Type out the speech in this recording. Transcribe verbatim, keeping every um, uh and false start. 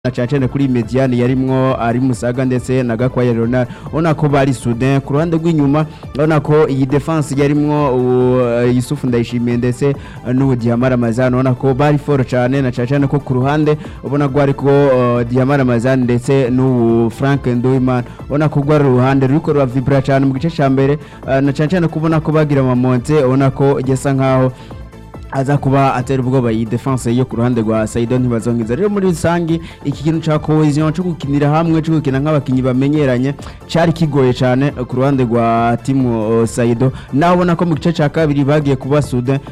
na cyane kuri mediane yarimwo ari Musaga ndetse na Gakwaya Ronald ona ko bari Soudan ku ruhande rw'inyuma ona ko iyi defense yarimwo uh, Yusufu Ndayishimiye ndetse n'ubu Diamara Mazana ona ko bari foro cyane na cyane ko ku ruhande ubona gwari ko uh, Diamara Mazana ndetse n'ubu Frank Ndoimana ona ko gwari ruhande ruriko rwa vibra cyane mu gice ca mbere uh, na cyane kubona ko bagira mamonte ona ko gesa nkaho aza kuba atera ubwoba iyi defense yo ku ruhande rwa Saido ntibazongiza rero muri rusangi iki kintu ca cohesion cyo gukinira hamwe cyo gukina nk'abakinyi bamenyeranye cyari kigoye cyane ku ruhande rwa timu uh, Saido naho ubona ko mu gice ca kabiri bagiye kuba Soudan